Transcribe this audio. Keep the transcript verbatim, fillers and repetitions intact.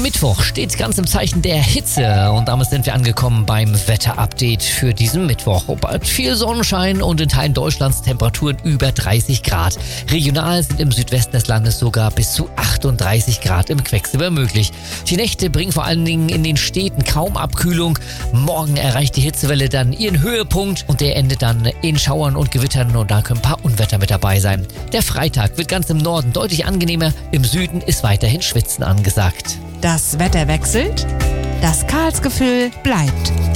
Mittwoch steht ganz im Zeichen der Hitze und damit sind wir angekommen beim Wetterupdate für diesen Mittwoch. Bald viel Sonnenschein und in Teilen Deutschlands Temperaturen über dreißig Grad. Regional sind im Südwesten des Landes sogar bis zu achtunddreißig Grad im Quecksilber möglich. Die Nächte bringen vor allen Dingen in den Städten kaum Abkühlung. Morgen erreicht die Hitzewelle dann ihren Höhepunkt und der endet dann in Schauern und Gewittern und da können ein paar Unwetter mit dabei sein. Der Freitag wird ganz im Norden deutlich angenehmer, im Süden ist weiterhin Schwitzen angesagt. Das Wetter wechselt, das Karlsgefühl bleibt.